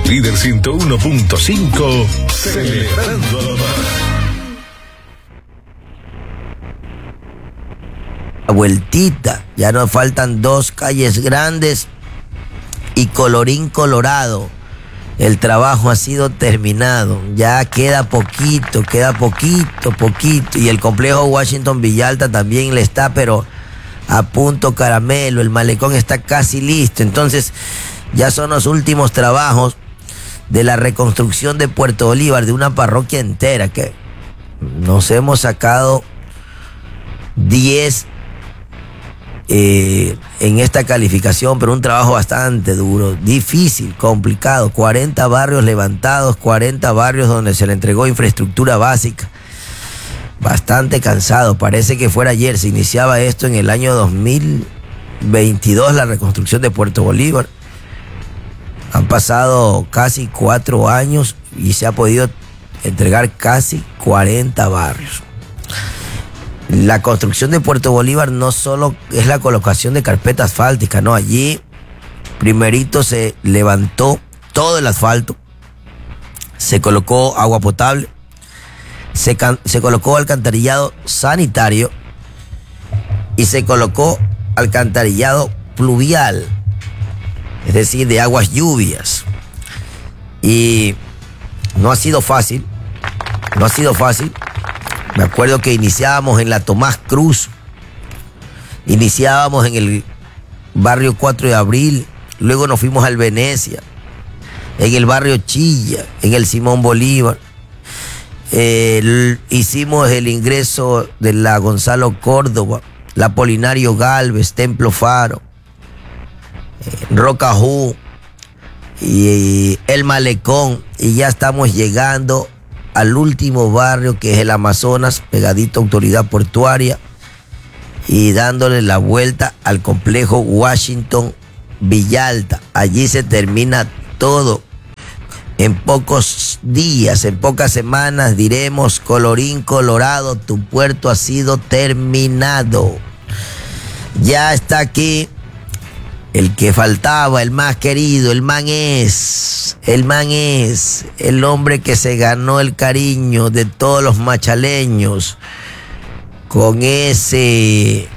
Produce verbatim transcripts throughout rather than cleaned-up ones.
Líder ciento uno punto cinco, celebrando la paz. Vueltita, ya nos faltan dos calles grandes y colorín colorado, el trabajo ha sido terminado, ya queda poquito, queda poquito, poquito, y el complejo Washington Villalta también le está, pero a punto caramelo, el malecón está casi listo, entonces ya son los últimos trabajos de la reconstrucción de Puerto Bolívar, de una parroquia entera, que nos hemos sacado diez Eh, en esta calificación, pero un trabajo bastante duro, difícil, complicado, cuarenta barrios levantados, cuarenta barrios donde se le entregó infraestructura básica, bastante cansado, parece que fuera ayer, se iniciaba esto en el año dos mil veintidós, la reconstrucción de Puerto Bolívar, han pasado casi cuatro años y se ha podido entregar casi cuarenta barrios. La construcción de Puerto Bolívar no solo es la colocación de carpeta asfáltica, no, allí primerito se levantó todo el asfalto, se colocó agua potable, se, can, se colocó alcantarillado sanitario y se colocó alcantarillado pluvial, es decir, de aguas lluvias. Y no ha sido fácil, no ha sido fácil. Me acuerdo que iniciábamos en la Tomás Cruz, iniciábamos en el barrio cuatro de abril, luego nos fuimos al Venecia, en el barrio Chilla, en el Simón Bolívar, eh, el, hicimos el ingreso de la Gonzalo Córdoba, la Apolinario Galvez, Templo Faro, eh, Rocajú y, y el Malecón, y ya estamos llegando al último barrio, que es el Amazonas, pegadito a Autoridad Portuaria, y dándole la vuelta al complejo Washington Villalta. Allí se termina todo. En pocos días, en pocas semanas diremos, colorín colorado, tu puerto ha sido terminado. Ya está aquí el que faltaba, el más querido, el man es, el man es, el hombre que se ganó el cariño de todos los machaleños con ese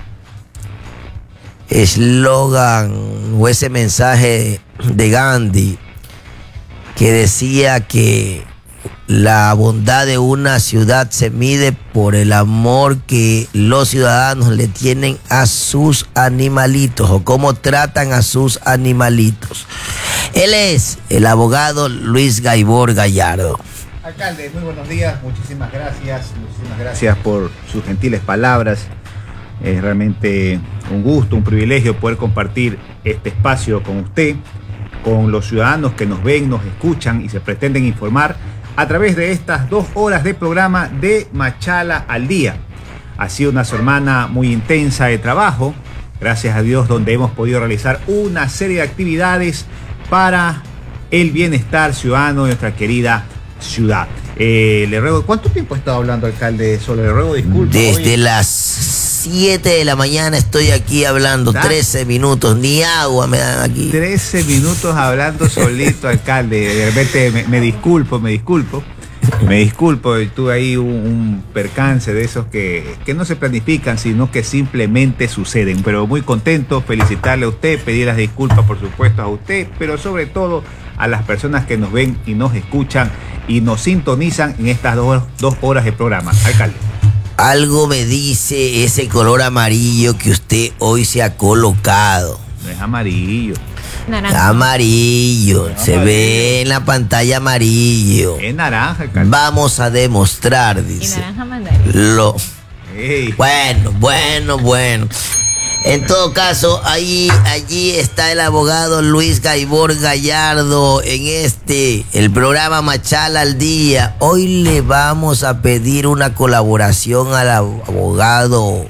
eslogan o ese mensaje de Gandhi que decía que la bondad de una ciudad se mide por el amor que los ciudadanos le tienen a sus animalitos o cómo tratan a sus animalitos. Él es el abogado Luis Gaibor Gallardo. Alcalde, muy buenos días, muchísimas gracias, muchísimas gracias por sus gentiles palabras. Es realmente un gusto, un privilegio poder compartir este espacio con usted, con los ciudadanos que nos ven, nos escuchan y se pretenden informar a través de estas dos horas de programa de Machala al Día. Ha sido una semana muy intensa de trabajo, gracias a Dios, donde hemos podido realizar una serie de actividades para el bienestar ciudadano de nuestra querida ciudad. Eh, le ruego, ¿cuánto tiempo ha estado hablando, alcalde? Solo le ruego disculpas. Desde hoy las siete de la mañana estoy aquí hablando, ¿verdad? trece minutos, ni agua me dan aquí. trece minutos hablando solito, alcalde. De repente me, me disculpo, me disculpo. Me disculpo, tuve ahí un, un percance de esos que, que no se planifican, sino que simplemente suceden. Pero muy contento, felicitarle a usted, pedir las disculpas, por supuesto, a usted, pero sobre todo a las personas que nos ven y nos escuchan y nos sintonizan en estas dos, dos horas de programa. Alcalde. Algo me dice ese color amarillo que usted hoy se ha colocado. No es amarillo. Naranja. Amarillo, no, se amarillo. Ve en la pantalla amarillo. Es naranja, alcalde. Vamos a demostrar, dice. Y naranja mandarina. Lo... Hey. Bueno, bueno, bueno. En todo caso, ahí, allí está el abogado Luis Gaibor Gallardo en este, el programa Machala al Día. Hoy le vamos a pedir una colaboración al abogado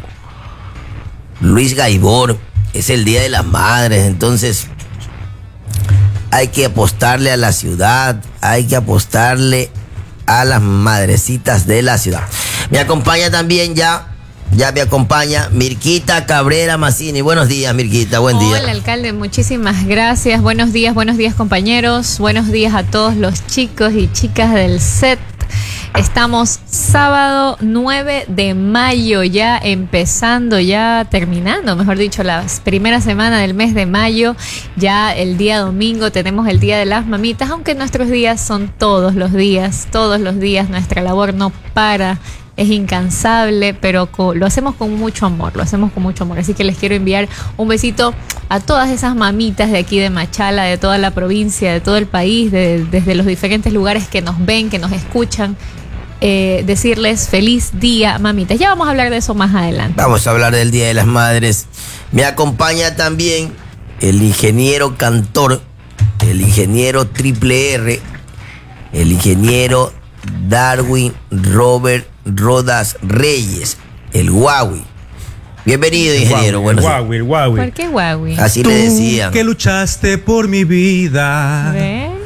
Luis Gaibor. Es el Día de las Madres, entonces hay que apostarle a la ciudad, hay que apostarle a las madrecitas de la ciudad. Me acompaña también ya Ya me acompaña Mirquita Cabrera Mazzini. Buenos días, Mirquita, buen día. Hola, alcalde, muchísimas gracias. Buenos días, buenos días, compañeros. Buenos días a todos los chicos y chicas del set. Estamos sábado nueve de mayo, ya empezando, ya terminando, mejor dicho, la primera semana del mes de mayo. Ya el día domingo tenemos el Día de las Mamitas, aunque nuestros días son todos los días, todos los días. Nuestra labor no para, es incansable, pero lo hacemos con mucho amor, lo hacemos con mucho amor. Así que les quiero enviar un besito a todas esas mamitas de aquí de Machala, de toda la provincia, de todo el país, de, desde los diferentes lugares que nos ven, que nos escuchan. Eh, decirles feliz día, mamitas. Ya vamos a hablar de eso más adelante. Vamos a hablar del Día de las Madres. Me acompaña también el ingeniero cantor, el ingeniero Triple R, el ingeniero Darwin Robert Rodas Reyes, el Huawei. Bienvenido, ingeniero. Huawei, el Huawei, el Huawei. ¿Por qué Huawei? Así Tú le decían. que luchaste por mi vida. ¿Ven?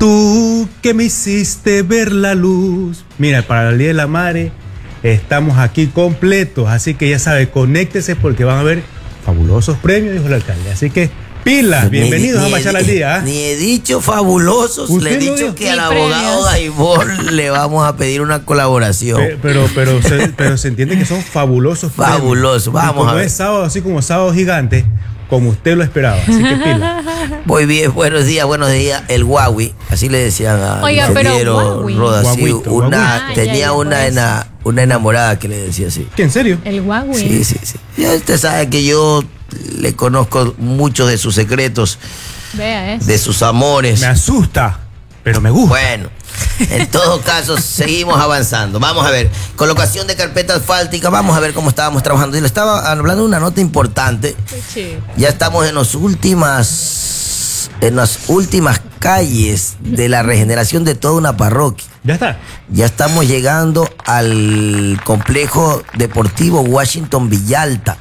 Tú que me hiciste ver la luz. Mira, para el Día de la Madre estamos aquí completos, así que ya sabe, conéctese porque van a haber fabulosos premios, dijo el alcalde. Así que pilas, bienvenidos Ni- a ni- Machala al Día. ¿eh? Ni he dicho fabulosos, ¿Usted le he no dicho dijo? que Ni al abogado premios. Daibor le vamos a pedir una colaboración. Pe- Pero, pero, se, pero se entiende que son fabulosos. premios. Fabulosos, Y vamos como a ver. es sábado, así como sábado gigante, como usted lo esperaba. Así que pilas. Muy bien, buenos días, buenos días. El Huawei, así le decían al Oiga, pero ingeniero Huawei. Rodas, sí, Guaguito, una, guaguito. Ah, ya, tenía ya, una, por eso. ena- una enamorada que le decía así. ¿Qué, en serio? El Huawei. Sí, sí, sí. Ya usted sabe que yo le conozco muchos de sus secretos, Vea eso. de sus amores. Me asusta, pero me gusta. Bueno, en todo caso, seguimos avanzando. Vamos a ver, colocación de carpeta asfáltica, vamos a ver cómo estábamos trabajando. Y le estaba hablando de una nota importante. Qué chido. Ya estamos en los últimas, en las últimas calles de la regeneración de toda una parroquia. Ya está. Ya estamos llegando al complejo deportivo Washington Villalta.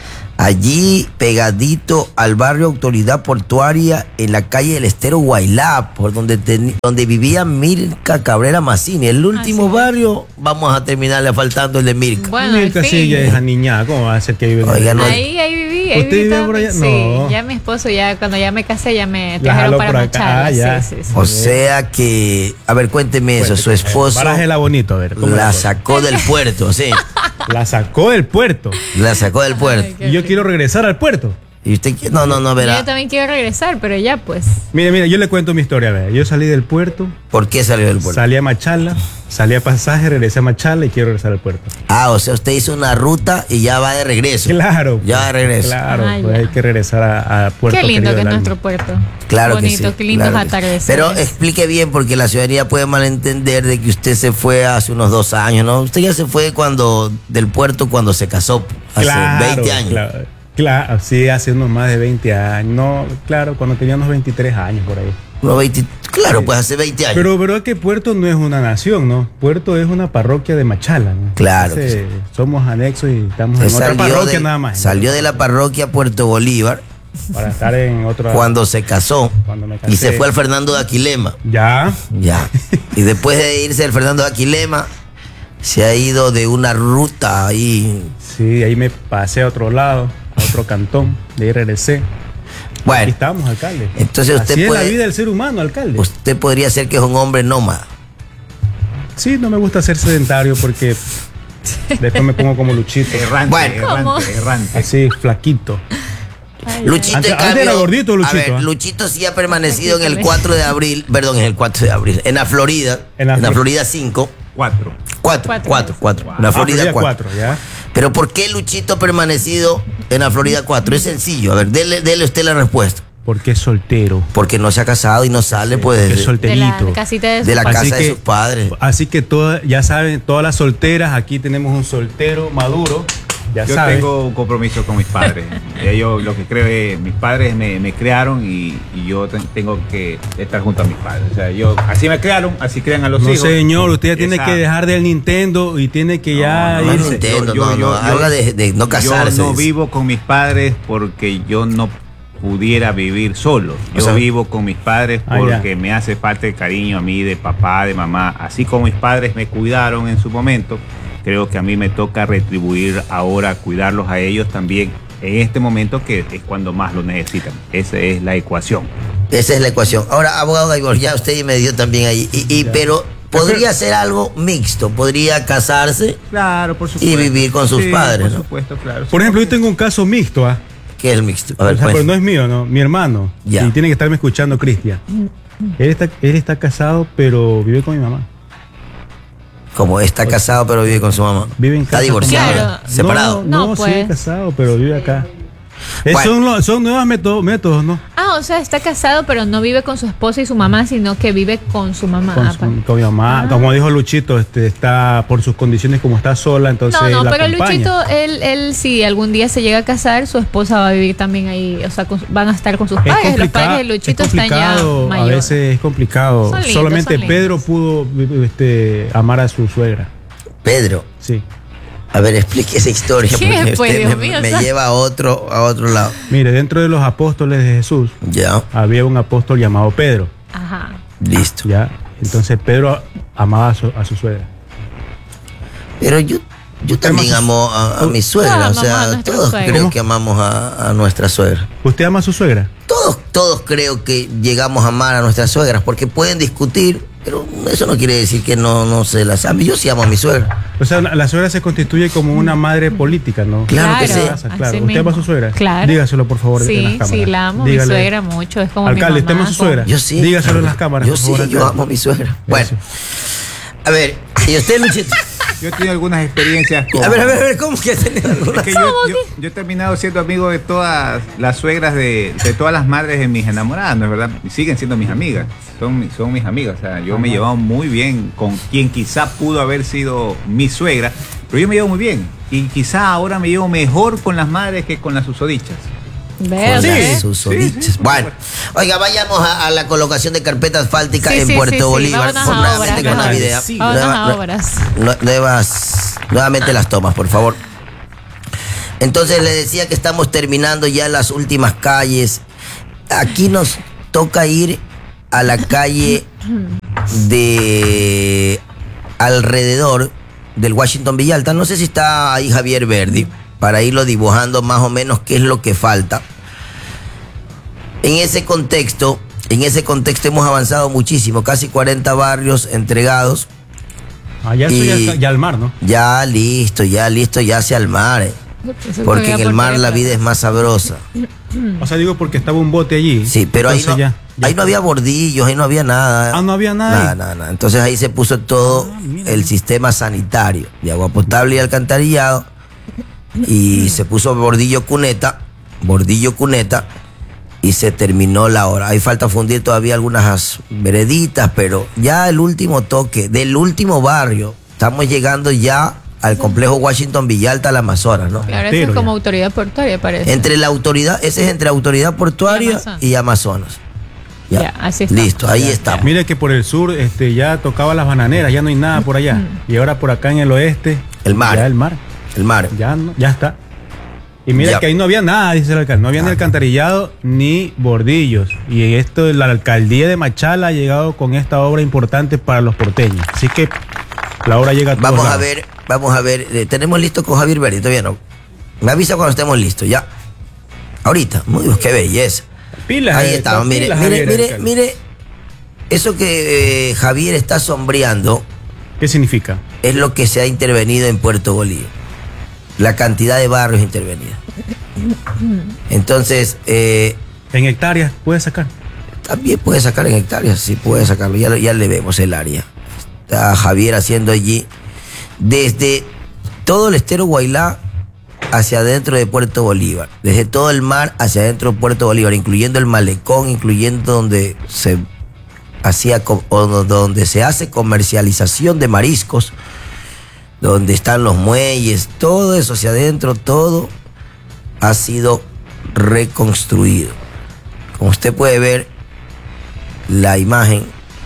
Allí pegadito al barrio Autoridad Portuaria, en la calle del Estero Guaylá, por donde, ten- donde vivía Mirka Cabrera Mazzini. El último Así es. barrio, vamos a terminarle faltando el de Mirka. Bueno, Mi en fin. casilla es aniñada, ¿cómo va a ser que vive en Oiga, no- Ahí, ahí viví, ahí ¿Usted viví vive todo por mi- allá? Sí, No. ya mi esposo, ya cuando ya me casé, ya me La trajeron jaló para por acá. Machala. Ah, ya. Sí, sí, sí. O sea que, a ver, cuénteme eso, su esposo Barájela bonito, a ver. ¿cómo la fue? sacó del puerto, sí, La sacó del puerto. la sacó del puerto. Ay, qué Y yo rico. quiero regresar al puerto. Y usted, qui- no, no, no, Yo verá, también quiero regresar, pero ya pues. Mire, mire, yo le cuento mi historia. Vea. Yo salí del puerto, ¿por qué salió del puerto? salí a Machala, salí a pasaje, regresé a Machala y quiero regresar al puerto. Ah, o sea, usted hizo una ruta y ya va de regreso. Claro. Ya de regreso. Claro, Ah, pues ya. hay que regresar a, a Puerto Qué lindo Querido que es del Alma. nuestro puerto. Claro Bonito, que sí. qué lindos claro que sí. atardeceres. Pero explique bien, porque la ciudadanía puede malentender de que usted se fue hace unos dos años, ¿no? Usted ya se fue cuando del puerto cuando se casó, hace Claro, veinte años. Claro, claro, sí, hace unos más de veinte años. No, claro, cuando tenía unos veintitrés años por ahí. Unos veinte claro, Sí. pues hace veinte años. Pero, pero es que Puerto no es una nación, ¿no? Puerto es una parroquia de Machala, ¿no? Claro que Entonces, somos anexos y estamos Usted en otra salió parroquia de, nada más. salió de la parroquia Puerto Bolívar Para estar en otra. cuando se casó Cuando me casé. y se fue al Fernando de Aquilema. Ya. Ya. Y después de irse al Fernando de Aquilema, se ha ido de una ruta ahí. Sí, ahí me pasé a otro lado, a otro cantón. De ahí regresé. Aquí Bueno, estamos, alcalde. entonces usted Así puede- es la vida del ser humano, alcalde. usted podría ser que es un hombre nómada. Sí, no me gusta ser sedentario porque después me pongo como Luchito. Errante, Bueno. ¿Cómo? errante, errante. Así, flaquito. Ay, Luchito, Antes- en antes cambio, era gordito, Luchito, a ver, ¿eh? Luchito sí ha permanecido en el cuatro de abril, perdón, en el cuatro de abril, en la Florida, En la en la Flor- Florida cinco, Cuatro. cuatro, Cuatro. cuatro, cuatro, en la Ah, Florida cuatro. cuatro, ya. Pero ¿por qué Luchito ha permanecido en la Florida cuatro? Es sencillo, a ver, dele, dele usted la respuesta. Porque es soltero. Porque no se ha casado y no sale, pues, Es de, de solterito. la casita de, de la su- Así casa de que- sus padres. Así que todas, ya saben, todas las solteras, aquí tenemos un soltero maduro. Ya Yo saben. tengo un compromiso con mis padres. Eh, Yo lo que creo es, mis padres me, me crearon y, y yo ten- tengo que estar junto a mis padres. O sea, yo, así me crearon, así crean a los No, hijos. señor, usted ya tiene Esa- que dejar del Nintendo y tiene que ya no, no, irse. Nintendo, no, no, habla de- de no casarse, Yo no dice. vivo con mis padres porque yo no pudiera vivir solo. Yo O sea- vivo con mis padres Ah, ya. porque me hace falta el cariño a mí de papá, de mamá. Así como mis padres me cuidaron en su momento, creo que a mí me toca retribuir ahora, cuidarlos a ellos también en este momento que es cuando más lo necesitan. Esa es la ecuación. Esa es la ecuación. Ahora, abogado Gaibor, ya usted me dio también ahí, y, y, pero podría ser algo mixto, podría casarse, claro, por supuesto, y vivir con sus sí, padres, por ¿no? supuesto, claro. Por ejemplo, yo tengo un caso mixto, ¿ah? ¿Qué es el mixto? A ver, O sea, pues. pero no es mío, ¿no? Mi hermano. Ya. Y tiene que estarme escuchando, Cristian. Él está, él está casado, pero vive con mi mamá. Como está casado pero vive con su mamá. Vive en Está casa. divorciado, Claro. separado. No, no, No, sí, pues. casado, pero vive acá. Eh, Bueno. son, lo- son nuevos métodos, métodos, ¿no? Ah, o sea, está casado, pero no vive con su esposa y su mamá, sino que vive con su mamá. Con, Ah, su- pa- con mi mamá. Ah. Como dijo Luchito, este, está por sus condiciones como está sola, entonces No, no, la pero acompaña. Luchito, él, él si algún día se llega a casar, su esposa va a vivir también ahí, o sea, con- van a estar con sus Es padres. Los complicado, padres de Luchito es están ya complicado, a mayores. veces es complicado. Son lindos, Solamente son lindos. Pedro pudo este, amar a su suegra. Pedro, Sí. a ver, explique esa historia. ¿Qué? Porque Pues, usted Dios me, mío, me o sea. lleva a otro, a otro lado. Mire, dentro de los apóstoles de Jesús Ya, había un apóstol llamado Pedro. Ajá. listo. ¿Ya? Entonces Pedro amaba a su, a su suegra. Pero yo, yo también amo a, a mi suegra. Todos O amamos a sea, nuestra todos suegra. creo ¿Cómo? que amamos a, a nuestra suegra. ¿Usted ama a su suegra? Todos, todos creo que llegamos a amar a nuestras suegras porque pueden discutir, pero eso no quiere decir que no, no se las ame. Yo sí amo a mi suegra. O sea, la suegra se constituye como una madre política, ¿no? Claro que sí. Pasa, claro. así ¿Usted mismo. ama a su suegra? Claro. Dígaselo, por favor, en las Sí, cámaras. sí, la amo, Dígale. mi suegra mucho, es como Alcalde, mi ¿usted mamá. ama a su suegra? Yo sí. Dígaselo en las cámaras, Yo por sí, favor, yo alcalde. amo a mi suegra. Bueno, Eso. a ver, ¿y usted, Luchito? Yo he tenido algunas experiencias con... A ver, a ver, a ver, ¿cómo que ha tenido alguna? Es que yo, yo- yo he terminado siendo amigo de todas las suegras de, de todas las madres de mis enamoradas, ¿no es verdad? Y siguen siendo mis amigas, son, mi- son mis amigas. O sea, yo me he llevado muy bien con quien quizá pudo haber sido mi suegra, pero yo me llevo muy bien. Y quizá ahora me llevo mejor con las madres que con las susodichas. ¿Ves? Con Sí, las ¿Ves? susodichas. sí, sí. Bueno, oiga, vayamos a, a la colocación de carpeta asfáltica Sí, en sí, Puerto sí, sí, Bolívar. vámonos a nuevamente obras, con la mejor. idea. Sí. Vámonos Nueva- a obras. nue- nuevas, nuevamente las tomas, por favor. Entonces le decía que estamos terminando ya las últimas calles. Aquí nos toca ir a la calle de alrededor del Washington Villalta. No sé si está ahí Javier Verdi para irlo dibujando más o menos qué es lo que falta. En ese contexto, en ese contexto hemos avanzado muchísimo, casi cuarenta barrios entregados. Ah, ya, eso ya, Y- está- ya al mar, ¿no? Ya listo, ya listo, ya hacia el mar. eh. Eso Porque todavía en el mar porque- la vida es más sabrosa. O sea, digo porque estaba un bote allí. Sí, pero ahí no, Entonces ya- ya ahí no está. había bordillos, ahí no había nada. Ah, no había nada Nada, ahí. nada, nada. Entonces ahí se puso todo Ah, mira. el sistema sanitario de agua potable y alcantarillado. Y se puso bordillo cuneta, bordillo cuneta, y se terminó la hora. Ahí falta fundir todavía algunas vereditas, pero ya el último toque del último barrio. Estamos llegando ya al complejo Washington Villalta, al Amazonas, ¿no? Claro, eso Entero es como ya. autoridad portuaria, parece. Entre la autoridad, ese es entre autoridad portuaria Y Amazonas. y Amazonas. Ya, Ya, así está. listo, ahí estamos. Mire que por el sur este, ya tocaba las bananeras, ya no hay nada por allá. Y ahora por acá en el oeste. El mar. Ya el mar. El mar. Ya, no- ya está. Y mira Ya. que ahí no había nada, dice el alcalde. No había ni Ah. alcantarillado ni bordillos. Y esto, la alcaldía de Machala ha llegado con esta obra importante para los porteños. Así que la obra llega a todos Vamos a lados. ver, vamos a ver. eh, tenemos listo con Javier Verdi, todavía no. Me avisa cuando estemos listos, ya. Ahorita, muy bien, qué belleza. Pilas, Ahí eh, estamos, mire, pilas, mire, Javier, mire, alcalde. mire. Eso que eh, Javier está sombreando ¿Qué significa? es lo que se ha intervenido en Puerto Bolívar. La cantidad de barrios intervenidos. Entonces, eh, En hectáreas puede sacar. también puede sacar en hectáreas, sí puede sacarlo, ya, lo- ya le vemos el área. Está Javier haciendo allí, desde todo el estero Guailá hacia adentro de Puerto Bolívar, desde todo el mar hacia adentro de Puerto Bolívar, incluyendo el malecón, incluyendo donde se hacía co- o do- donde se hace comercialización de mariscos, donde están los muelles, todo eso hacia adentro, todo ha sido reconstruido. Como usted puede ver, la imagen.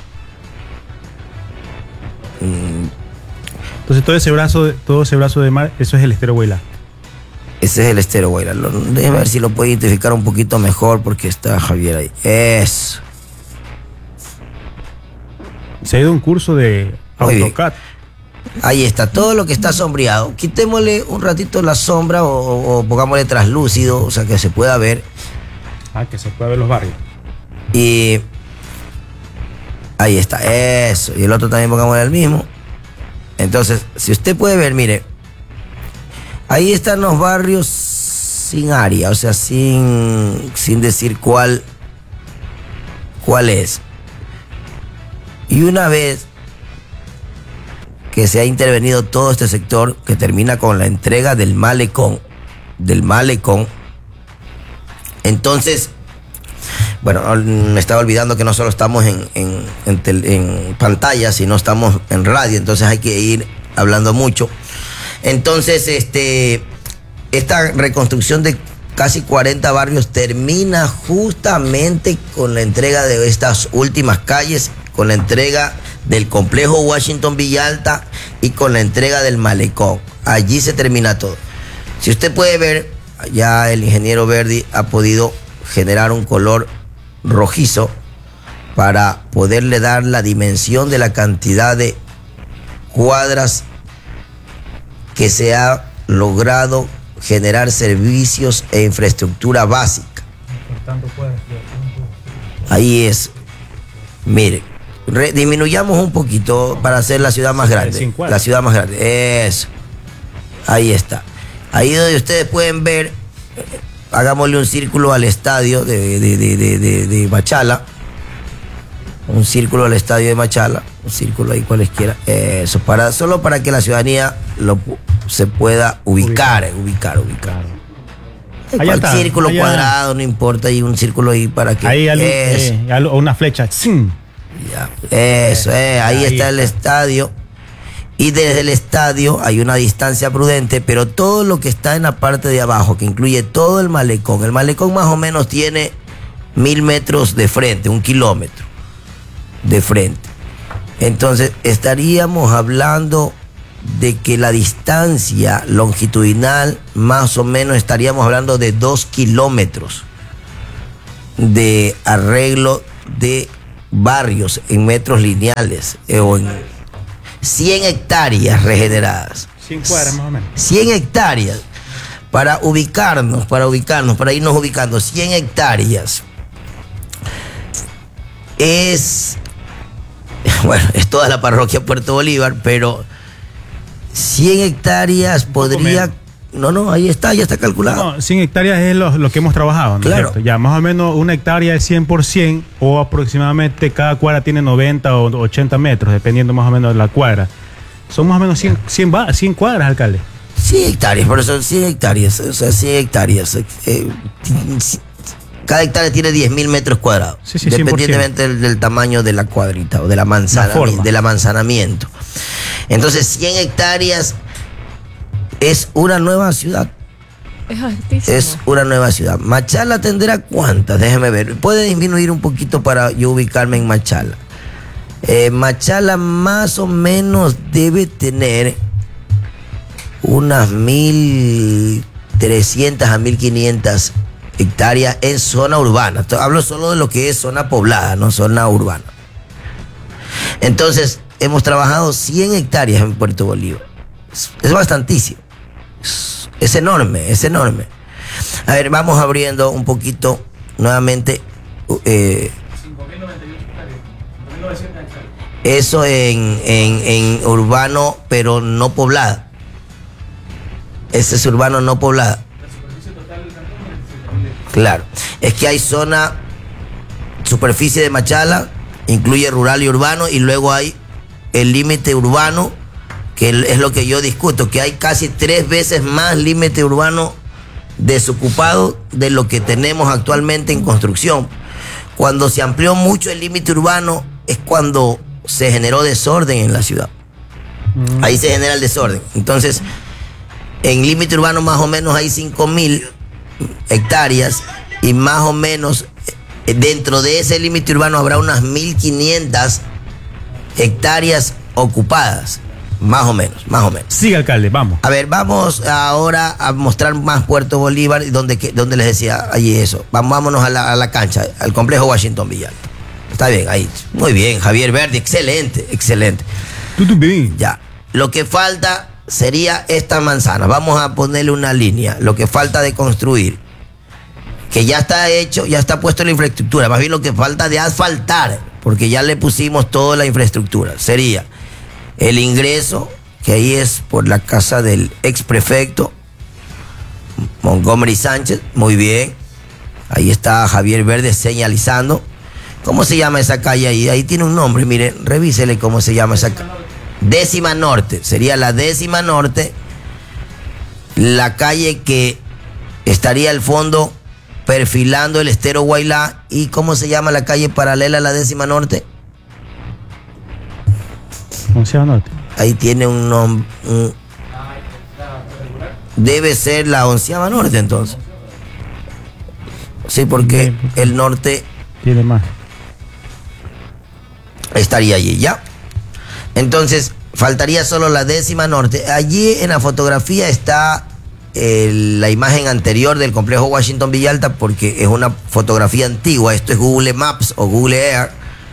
mm, Entonces todo ese brazo, de- todo ese brazo de mar, eso es el estero Huela. Ese es el estero Guaira. Lo- Déjeme ver si lo puede identificar un poquito mejor porque está Javier ahí. Eso. Se ha ido a un curso de Muy bien. AutoCAD. Ahí está, todo lo que está sombreado. Quitémosle un ratito la sombra o, o, o pongámosle traslúcido, o sea, que se pueda ver. Ah, que se pueda ver los barrios. Y ahí está, eso. Y el otro también pongámosle el mismo. Entonces, si usted puede ver, mire, ahí están los barrios sin área, o sea, sin, sin decir cuál, cuál es. Y una vez que se ha intervenido todo este sector, que termina con la entrega del malecón, del malecón, entonces, bueno, me estaba olvidando que no solo estamos en, en, en, tel, en pantalla, sino estamos en radio, entonces hay que ir hablando mucho. Entonces, este, esta reconstrucción de casi cuarenta barrios termina justamente con la entrega de estas últimas calles, con la entrega del complejo Washington Villalta y con la entrega del malecón. Allí se termina todo. Si usted puede ver, ya el ingeniero Verdi ha podido generar un color rojizo para poderle dar la dimensión de la cantidad de cuadras que se ha logrado generar servicios e infraestructura básica. Ahí es. Mire, re, disminuyamos un poquito para hacer la ciudad más grande. La ciudad más grande. Eso. Ahí está. Ahí donde ustedes pueden ver, hagámosle un círculo al estadio de, de, de, de, de, de Machala. Un círculo al estadio de Machala. Un círculo ahí cualesquiera. Eso, para, solo para que la ciudadanía lo, se pueda ubicar, ubicar, ubicar. ubicar. Allá está, círculo allá. Cuadrado, no importa, hay un círculo ahí para que. Ahí algo, eh, algo, una flecha. ¡Sim! Ya, eso, eh, ahí, ahí está el estadio. Y desde el estadio hay una distancia prudente, pero todo lo que está en la parte de abajo, que incluye todo el malecón, el malecón más o menos tiene mil metros de frente, un kilómetro de frente. Entonces estaríamos hablando de que la distancia longitudinal más o menos estaríamos hablando de dos kilómetros de arreglo de barrios en metros lineales eh, o en cien hectáreas regeneradas. cien cuadras más o menos. cien hectáreas. Para ubicarnos, para ubicarnos, para irnos ubicando, cien hectáreas. Es, bueno, es toda la parroquia Puerto Bolívar, pero cien hectáreas podría... No, no, ahí está, ya está calculado. No, cien hectáreas es lo, lo que hemos trabajado, ¿no? Claro. ¿Cierto? Ya más o menos una hectárea es cien por ciento o aproximadamente cada cuadra tiene noventa o ochenta metros, dependiendo más o menos de la cuadra. Son más o menos cien, cien, cien cuadras, alcalde. cien hectáreas, por eso cien hectáreas, o sea, cien hectáreas. Eh, cada hectárea tiene diez mil metros cuadrados, sí, sí, independientemente del, del tamaño de la cuadrita o de la manzana, la del amanzanamiento. Entonces, cien hectáreas es una nueva ciudad. Es altísimo. Es una nueva ciudad. Machala tendrá cuántas, déjeme ver. Puede disminuir un poquito para yo ubicarme en Machala. Eh, Machala más o menos debe tener unas mil trescientas a mil quinientas hectáreas en zona urbana. Hablo solo de lo que es zona poblada, no zona urbana. Entonces, hemos trabajado cien hectáreas en Puerto Bolívar. Es, es bastantísimo. Es, es enorme, es enorme. A ver, vamos abriendo un poquito nuevamente. Eh, eso en, en, en urbano, pero no poblada. Ese es urbano no poblada. Claro. Es que hay zona, superficie de Machala, incluye rural y urbano, y luego hay el límite urbano, que es lo que yo discuto, que hay casi tres veces más límite urbano desocupado de lo que tenemos actualmente en construcción. Cuando se amplió mucho el límite urbano es cuando se generó desorden en la ciudad. Mm. Ahí se genera el desorden. Entonces, en límite urbano más o menos hay cinco mil hectáreas y más o menos dentro de ese límite urbano habrá unas mil quinientas hectáreas ocupadas. Más o menos, más o menos. Sí, alcalde, vamos. A ver, vamos ahora a mostrar más Puerto Bolívar, donde, donde les decía allí eso. Vamos, vámonos a la, a la cancha, al complejo Washington Villalta. Está bien, ahí. Muy bien, Javier Verdi, excelente, excelente. Tú bien. Ya. lo que falta sería esta manzana. Vamos a ponerle una línea. Lo que falta de construir, que ya está hecho, ya está puesto la infraestructura. Más bien lo que falta de asfaltar, porque ya le pusimos toda la infraestructura. Sería el ingreso, que ahí es por la casa del ex prefecto Montgomery Sánchez. Muy bien. Ahí está Javier Verde señalizando. ¿Cómo se llama esa calle ahí? Ahí tiene un nombre, miren, revísele cómo se llama esa calle. Décima Norte, sería la Décima Norte, la calle que estaría al fondo perfilando el estero Guailá. ¿Y cómo se llama la calle paralela a la Décima Norte? Onceava Norte. Ahí tiene un nombre. Un... Debe ser la Onceava Norte entonces. Sí, porque el norte tiene más. Estaría allí, ¿ya? Entonces, faltaría solo la Décima Norte. Allí en la fotografía está eh, la imagen anterior del complejo Washington Villalta, porque es una fotografía antigua. Esto es Google Maps o Google Earth.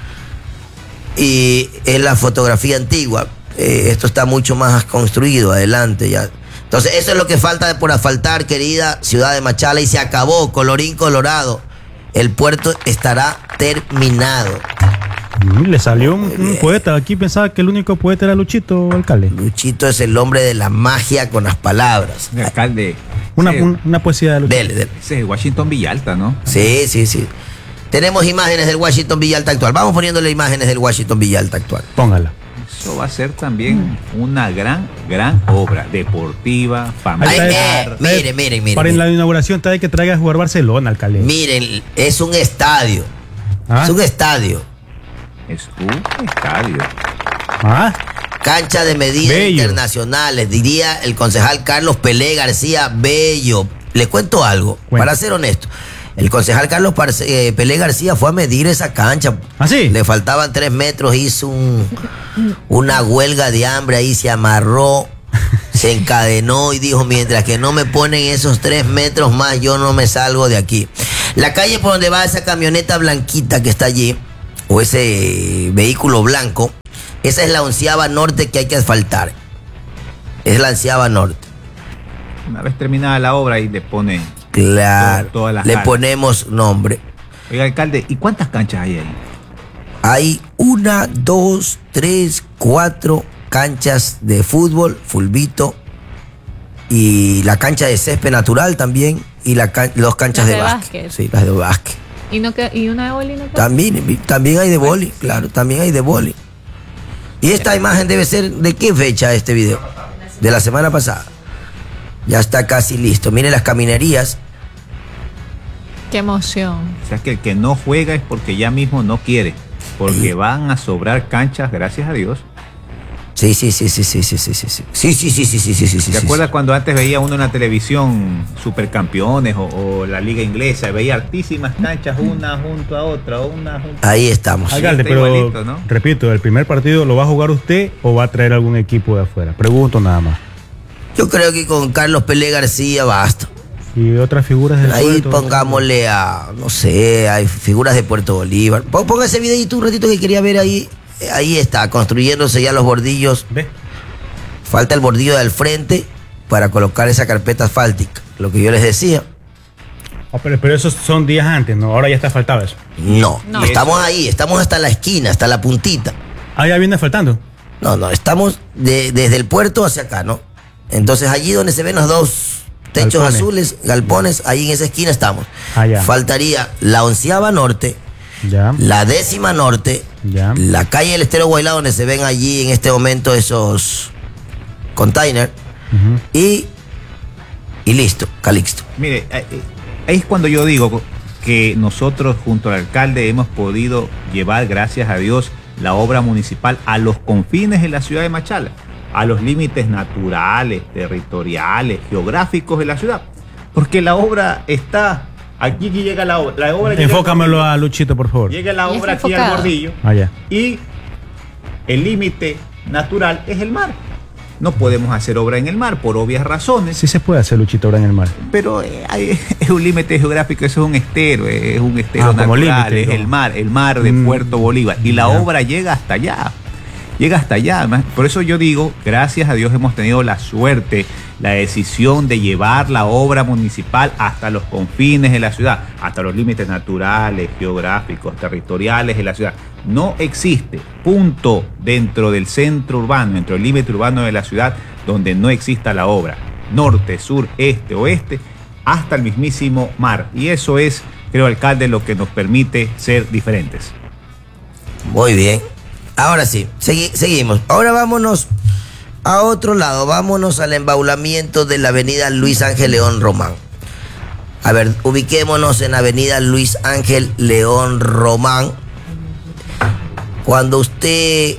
Y es la fotografía antigua. Eh, esto está mucho más construido adelante ya. Entonces, eso es lo que falta por asfaltar, querida ciudad de Machala, y se acabó. Colorín colorado. El puerto estará terminado. Le salió un, un poeta. Aquí pensaba que el único poeta era Luchito, alcalde. Luchito es el hombre de la magia con las palabras. El alcalde. Una, Sí. un- una poesía de Luchito. Dele, dele. Ese es Washington Villalta, ¿no? Sí, sí, sí. Tenemos imágenes del Washington Villalta actual. Vamos poniéndole imágenes del Washington Villalta actual. Póngala. Eso va a ser también una gran, gran obra deportiva, Ay, familiar. eh, miren, miren, miren. Para miren. la inauguración trae que traiga a jugar Barcelona, alcalde. Miren, es un estadio. ¿Ah? Es un estadio. Es un estadio. ¿Ah? Cancha de medidas Bello. internacionales, diría el concejal Carlos Pelé García Bello. Les cuento algo, Cuenta. para ser honesto. El concejal Carlos Parce- eh, Pelé García fue a medir esa cancha. ¿Ah, sí? Le faltaban tres metros, hizo un, una huelga de hambre ahí, se amarró, se encadenó y dijo, mientras que no me ponen esos tres metros más, yo no me salgo de aquí. La calle por donde va esa camioneta blanquita que está allí, o ese vehículo blanco, esa es la onceava norte que hay que asfaltar. Es la onceava norte. Una vez terminada la obra y le pone. Claro, To- todas las le caras. ponemos nombre. Oiga, alcalde, ¿y cuántas canchas hay ahí? Hay una, dos, tres, cuatro canchas de fútbol, fulbito, y la cancha de césped natural también, y la can- dos canchas Las de, de básquet. básquet. Sí, las de básquet. ¿Y, no que, y una de boli no queda? También, también hay de boli, claro, también hay de boli. Y esta imagen debe ser, ¿de qué fecha este video? De la semana pasada. Ya está casi listo. Miren las caminerías. Qué emoción. O sea que el que no juega es porque ya mismo no quiere. Porque van a sobrar canchas, gracias a Dios. Sí, sí, sí, sí, sí, sí, sí, sí, sí. Sí, sí, sí, sí, sí, sí, sí, sí. ¿Te sí, acuerdas cuando antes veía uno en la televisión Supercampeones o, o la Liga Inglesa? y Veía altísimas canchas, una junto a otra, una junto a Ahí estamos. Alcalde, está pero igualito, ¿no? repito, ¿el primer partido lo va a jugar usted o va a traer algún equipo de afuera? Pregunto nada más. Yo creo que con Carlos Pelé García basta. Y otras figuras del Ahí puerto? pongámosle a, no sé, hay figuras de Puerto Bolívar. Pon- Ponga ese videito un ratito que quería ver ahí. Eh, Ahí está, construyéndose ya los bordillos. ¿Ve? Falta el bordillo del frente para colocar esa carpeta asfáltica. Lo que yo les decía. Oh, pero, pero esos son días antes, ¿no? Ahora ya está faltado eso. No, No. estamos ahí, estamos hasta la esquina, hasta la puntita. Ah, ya viene faltando. No, no, estamos de- desde el puerto hacia acá, ¿no? Entonces allí donde se ven los dos techos Galpones. azules, galpones, ahí en esa esquina estamos. Ah, ya. Faltaría la onceava norte, Ya. la décima norte, Ya. la calle del Estero Guailá, donde se ven allí en este momento esos containers, Ujú. y, y listo, Calixto. Mire, eh, eh, ahí es cuando yo digo que nosotros junto al alcalde hemos podido llevar, gracias a Dios, la obra municipal a los confines de la ciudad de Machala, a los límites naturales, territoriales, geográficos de la ciudad. Porque la obra está, aquí que llega la obra. La obra llega al Enfócamelo bordillo, a Luchito, por favor. Llega la Y obra está aquí al enfocada. bordillo Ah, ya. y el límite natural es el mar. No podemos hacer obra en el mar por obvias razones. Sí se puede hacer Luchito ahora en el mar. Pero eh, hay- es un límite geográfico, eso es un estero, es un estero Ah, como natural, límite, es ¿no? el mar, el mar de Mm, Puerto Bolívar. Y la ya. obra llega hasta allá. llega hasta allá. Además, por eso yo digo, gracias a Dios hemos tenido la suerte, la decisión de llevar la obra municipal hasta los confines de la ciudad, hasta los límites naturales, geográficos, territoriales de la ciudad. No existe punto dentro del centro urbano, dentro del límite urbano de la ciudad, donde no exista la obra. Norte, sur, este, oeste, hasta el mismísimo mar. Y eso es, creo, alcalde, lo que nos permite ser diferentes. Muy bien. Ahora sí, segui- seguimos. Ahora vámonos a otro lado. Vámonos al embaulamiento de la avenida Luis Ángel León Román. A ver, ubiquémonos en la avenida Luis Ángel León Román. Cuando usted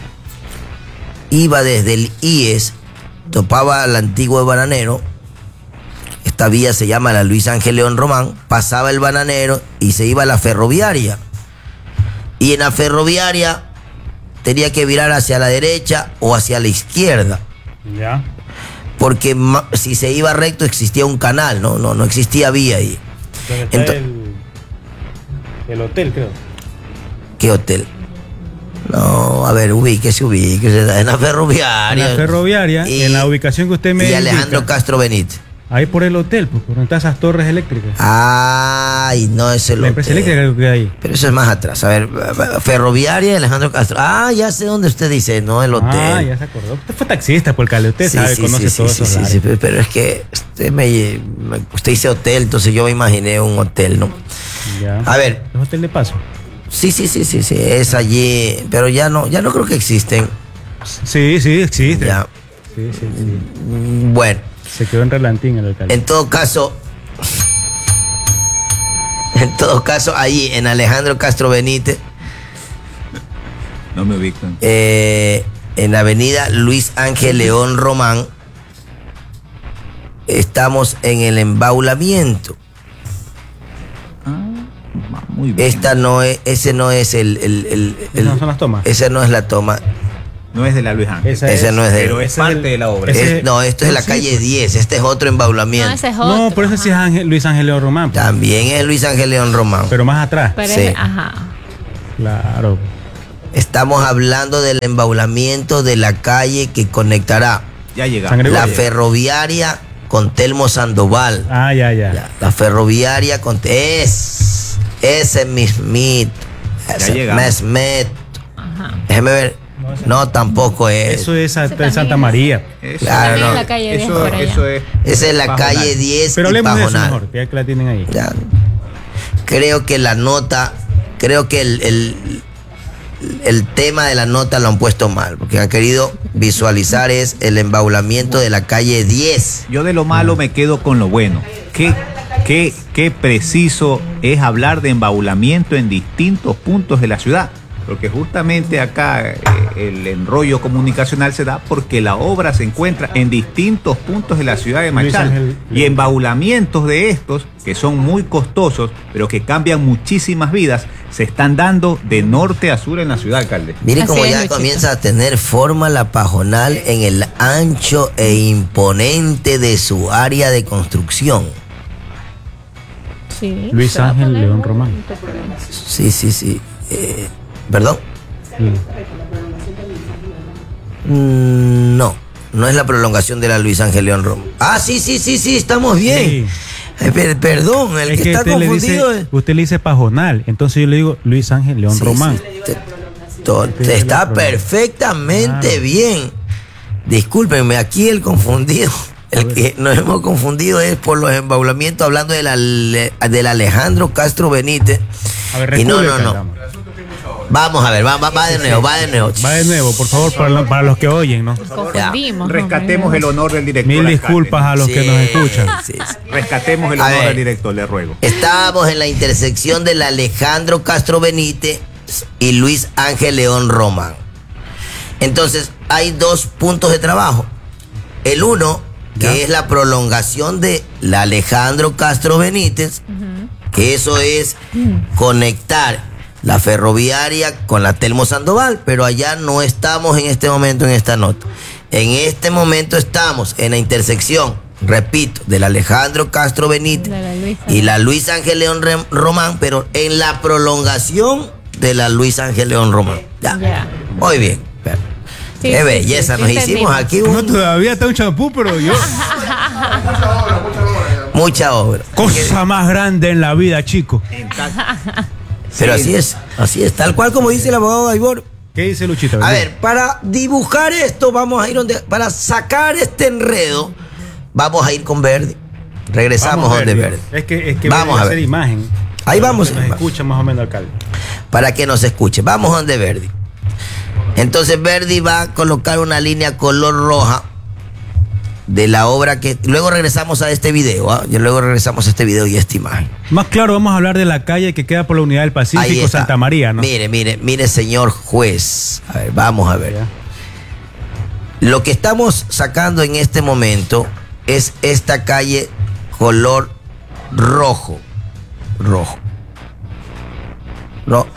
iba desde el I E S, topaba al antiguo bananero. Esta vía se llama la Luis Ángel León Román. Pasaba el bananero y se iba a la ferroviaria. Y en la ferroviaria tenía que virar hacia la derecha o hacia la izquierda. Ya. Porque ma- si se iba recto existía un canal, no, no, no existía vía ahí. Donde está Ento- el, el hotel, creo. ¿Qué hotel? No, a ver, ubíquese, ubíquese. En la ferroviaria. En la ferroviaria, Y- en la ubicación que usted me Y Alejandro indica, Castro Benítez. ahí por el hotel, pues, por donde están esas torres eléctricas. Ay, no es el La empresa hotel. eléctrica que queda ahí. Pero eso es más atrás. A ver, ferroviaria y Alejandro Castro. Ah, ya sé dónde usted dice, no el hotel. Ah, ya se acordó. Usted fue taxista, por Cali. Usted Sí, sabe, sí, conoce sí, todos sí, esos sí, lares. sí, pero, pero es que usted, me, me- usted dice hotel, entonces yo me imaginé un hotel, ¿no? Ya. A ver, ¿Es hotel de paso? sí, sí, sí, sí, sí, es allí, pero ya no, ya no creo que existen. Sí, sí, existe. Ya. Sí, sí, sí. Mm, Bueno, Se quedó en relantín el alcalde. en todo caso, en todo caso, ahí en Alejandro Castro Benítez, No me ubico. eh, en la avenida Luis Ángel León Román, estamos en el embaulamiento. Ah, muy bien. Esta no es, ese no es el, el, el- el- No son las tomas. esa no es la toma. No es de la Luis Ángel. Esa ese no es de- pero es ese parte el- de la obra. ese- Es- no, esto es no, la sí, calle pues. diez, este es otro embaulamiento. No, ese es otro. No, por eso sí es ajá. Ángel- Luis Ángel León Román. pues. También es Luis Ángel León Román. Pero más atrás. Pero Sí. es- ajá. Claro. Estamos hablando del embaulamiento de la calle que conectará Ya llegamos. Sangre la Gregorio. ferroviaria con Telmo Sandoval. Ah, ya, ya. Ya, la ferroviaria con es ese mismito. Ese llegamos. Mesmet. Ajá. Déjeme ver. No, tampoco es. Eso es Santa- también Santa es- María. Eso, Claro, También no. es la calle diez eso, por allá. eso es. Esa es la Pajonal. calle diez Pero y hablemos de eso Pajonal. mejor, que ya que la tienen ahí. Ya. Creo que la nota, creo que el, el, el tema de la nota lo han puesto mal, porque han querido visualizar es el embaulamiento de la calle diez. Yo de lo malo me quedo con lo bueno. ¿Qué, qué, qué preciso es hablar de embaulamiento en distintos puntos de la ciudad? Porque justamente acá eh, el enrollo comunicacional se da porque la obra se encuentra en distintos puntos de la ciudad de Luis Machala. Ángel. Y embaulamientos de estos, que son muy costosos, pero que cambian muchísimas vidas, se están dando de norte a sur en la ciudad, alcalde. Mire Así cómo es, ya Luchito. comienza a tener forma la Pajonal en el ancho e imponente de su área de construcción. Sí, Luis se va a Ángel poner León muy Román. bonito por ahí. Sí, sí, sí. Eh, ¿Perdón? Sí. Mm, No, no es la prolongación de la Luis Ángel León Román. Ah, sí, sí, sí, sí, estamos bien. Sí. Eh, per- perdón, el Es que, que está usted le, confundido dice, es... usted le dice Pajonal, entonces yo le digo Luis Ángel León Sí, Román. sí, te- to- te está perfectamente Claro. bien. Discúlpenme, aquí el confundido, el que nos hemos confundido es por los embaulamientos hablando del Ale- del Alejandro Castro Benítez. A ver, Y no, no, República, no. vamos. Vamos a ver, va, va, va de nuevo, va de nuevo. Va de nuevo, por favor, para, lo- para los que oyen, ¿no? Confundimos. ¿no? Rescatemos el honor del director. Mil alcalde. disculpas a los que Sí, nos escuchan. sí, sí. Rescatemos el A honor ver. del director, le ruego. Estábamos en la intersección del Alejandro Castro Benítez y Luis Ángel León Román. Entonces, hay dos puntos de trabajo. El uno, que Ya. es la prolongación de la Alejandro Castro Benítez, que eso es conectar la ferroviaria con la Telmo Sandoval, pero allá no estamos en este momento en esta nota. En este momento estamos en la intersección, repito, del Alejandro Castro Benítez De la Luis y la Luis Ángel León Rem- Román, pero en la prolongación de la Luis Ángel León Román. Ya. Ya. Muy bien. Sí, Qué sí, belleza, sí, nos sí, hicimos entendimos. aquí No, un, todavía está un champú, pero yo. mucha obra. Cosa más grande en la vida, chico. Pero así es, así es, tal cual como dice el abogado Gaibor. ¿Qué dice Luchito? A ver, para dibujar esto, vamos a ir donde, para sacar este enredo, vamos a ir con Verdi. Regresamos Vamos, donde Verdi. Verdi. Es que, es que Vamos vamos a a hacer ver. imagen. Ahí vamos, Se nos hermano. escucha más o menos, alcalde. Para que nos escuche. Vamos donde Verdi. Entonces Verdi va a colocar una línea color roja de la obra que... Luego regresamos a este video, ¿ah? Y luego regresamos a este video y a esta imagen. Más claro, vamos a hablar de la calle que queda por la Unidad del Ahí Pacífico, está. Santa María, ¿no? Mire, mire, mire, señor juez. A ver, vamos a ver. Ya. Lo que estamos sacando en este momento es esta calle color rojo. Rojo. Ro-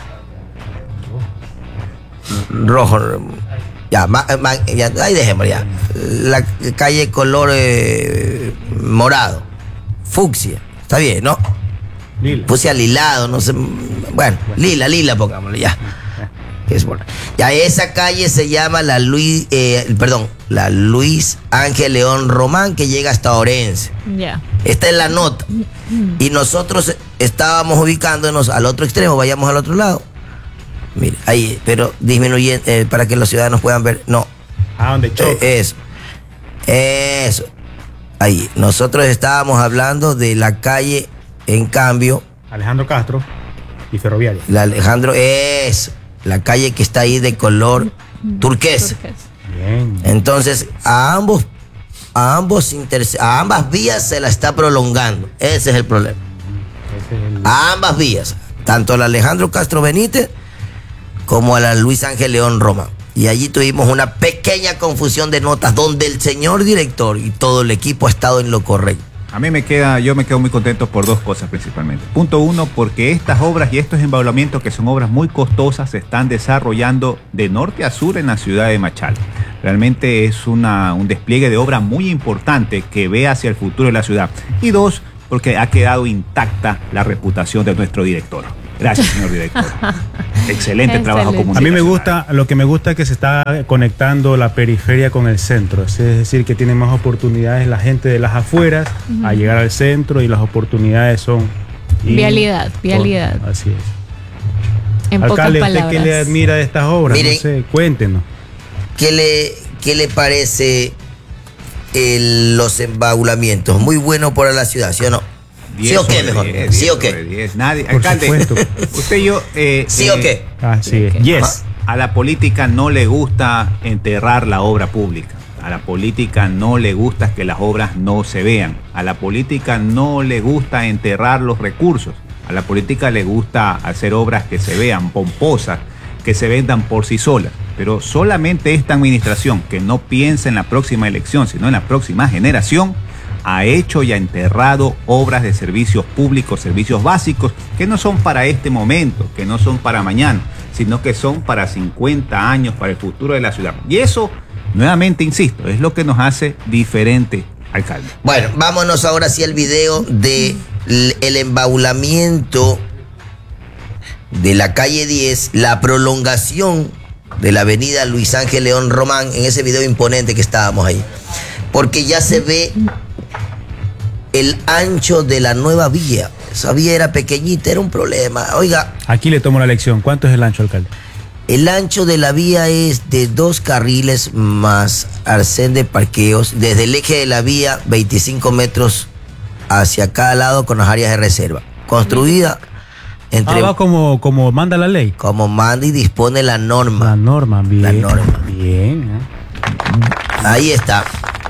rojo. Ya, ma- ma- ya, ahí dejemos ya. La calle color eh, morado. Fucsia. Está bien, ¿no? Lila. Puse alilado, no sé. Bueno, lila, lila, pongámosle ya. Que es bueno. Ya esa calle se llama la Luis, eh, perdón, la Luis Ángel León Román, que llega hasta Orense. Ya. Esta es la nota. Y nosotros estábamos ubicándonos al otro extremo, vayamos al otro lado. Mire, ahí, pero disminuye eh, para que los ciudadanos puedan ver. No, Ah, donde choca. eh, eso. Eso. Ahí. Nosotros estábamos hablando de la calle, en cambio, Alejandro Castro y Ferroviaria. la Alejandro, eso. La calle que está ahí de color turquesa. Turquesa. Bien. Entonces, a ambos, a ambos interce- a ambas vías se la está prolongando. Ese es el problema. Ese es el- A ambas vías, tanto a la Alejandro Castro Benítez como a la Luis Ángel León Román. Y allí tuvimos una pequeña confusión de notas donde el señor director y todo el equipo ha estado en lo correcto. A mí me queda, yo me quedo muy contento por dos cosas principalmente. Punto uno, porque estas obras y estos embablamientos, que son obras muy costosas, se están desarrollando de norte a sur en la ciudad de Machala. Realmente es una, un despliegue de obra muy importante que ve hacia el futuro de la ciudad. Y dos, porque ha quedado intacta la reputación de nuestro director. Gracias, señor director. Excelente trabajo Excelente. comunicacional. A mí me gusta, lo que me gusta es que se está conectando la periferia con el centro, es decir, que tiene más oportunidades la gente de las afueras a llegar al centro y las oportunidades son... in- Vialidad, vialidad. por- Así es. En Alcalde, pocas ¿usted palabras. qué le admira de estas obras? Miren. No sé, cuéntenos. ¿Qué le, qué le parece el- los embaulamientos? Muy bueno para la ciudad, ¿sí o no? ¿Sí diez o qué sobre mejor? diez, ¿Sí diez o qué? sobre diez. Nadie, Por alcalde, supuesto. usted y yo... eh, ¿Sí eh, o qué? Así es. Ok. Yes. A la política no le gusta enterrar la obra pública. A la política no le gusta que las obras no se vean. A la política no le gusta enterrar los recursos. A la política le gusta hacer obras que se vean pomposas, que se vendan por sí solas. Pero solamente esta administración, que no piensa en la próxima elección, sino en la próxima generación, ha hecho y ha enterrado obras de servicios públicos, servicios básicos, que no son para este momento, que no son para mañana, sino que son para cincuenta años, para el futuro de la ciudad. Y eso, nuevamente insisto, es lo que nos hace diferente, alcalde. Bueno, vámonos ahora hacia el video de l- el embaulamiento de la calle diez, la prolongación de la avenida Luis Ángel León Román, en ese video imponente que estábamos ahí. Porque ya se ve el ancho de la nueva vía. Esa vía era pequeñita, era un problema. Oiga, Aquí le tomo la lección. ¿Cuánto es el ancho, alcalde? el ancho de la vía es de dos carriles más arcén de parqueos, desde el eje de la vía veinticinco metros hacia cada lado con las áreas de reserva. Construida entre Ah, va como, como manda la ley. como manda y dispone la norma. La norma, bien. La norma. Bien. ¿eh? Ahí está.